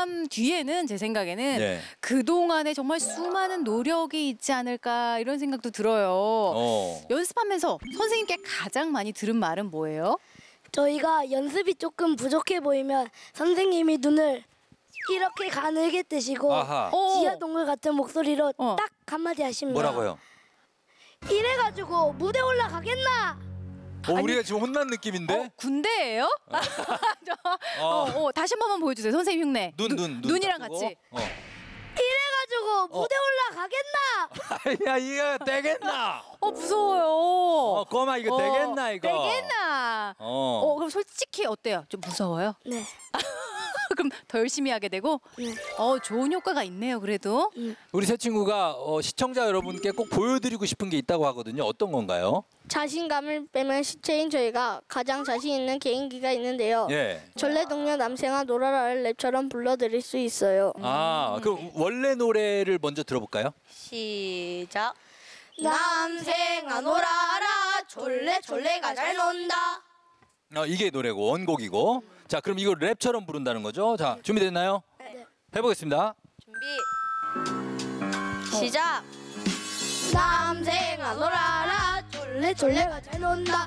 연습함 뒤에는 제 생각에는 네. 그동안에 정말 수많은 노력이 있지 않을까 이런 생각도 들어요. 연습하면서 선생님께 가장 많이 들은 말은 뭐예요? 저희가 연습이 조금 부족해 보이면 선생님이 눈을 이렇게 가늘게 뜨시고 아하. 지하동물 같은 목소리로 어. 딱 한마디 하십니다. 뭐라고요? 이래가지고 무대 올라가겠나? 우리가 지금 혼난 느낌인데? 군대예요? 다시 한 번만 보여주세요. 선생님 흉내. 눈이랑 딱 같이. 뜨고. 이래가지고 무대 올라가겠나? 야, 이거 되겠나? 무서워요. 꼬마 이거 되겠나 이거? 되겠나? 그럼 솔직히 어때요? 좀 무서워요? 네. 그럼 더 열심히 하게 되고? 네. 좋은 효과가 있네요, 그래도. 우리 새 친구가 시청자 여러분께 꼭 보여드리고 싶은 게 있다고 하거든요. 어떤 건가요? 자신감을 빼면 시체인 저희가 가장 자신 있는 개인기가 있는데요. 예. 전래동료 남생아 놀아라를 랩처럼 불러드릴 수 있어요. 그럼 원래 노래를 먼저 들어볼까요? 시작. 남생아 놀아라 졸래가 잘 논다. 이게 노래고 원곡이고. 자, 그럼 이거 랩처럼 부른다는 거죠? 자, 준비됐나요? 네. 해보겠습니다. 준비. 시작. 남생아 놀아라 졸래가 잘 논다.